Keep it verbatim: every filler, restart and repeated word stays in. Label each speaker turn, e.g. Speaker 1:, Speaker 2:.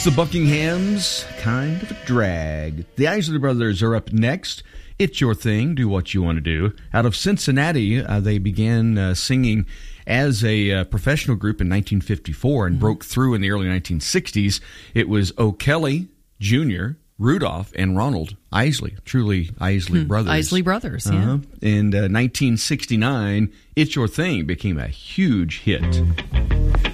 Speaker 1: It's the Buckinghams, Kind of a Drag. The Isley Brothers are up next. It's Your Thing, Do What You Want to Do. Out of Cincinnati, uh, they began uh, singing as a uh, professional group in nineteen fifty-four and mm-hmm. broke through in the early nineteen sixties. It was O'Kelly Junior, Rudolph, and Ronald Isley, truly Isley
Speaker 2: hmm.
Speaker 1: Brothers.
Speaker 2: Isley Brothers, yeah.
Speaker 1: Uh-huh. In uh, nineteen sixty-nine, It's Your Thing became a huge hit.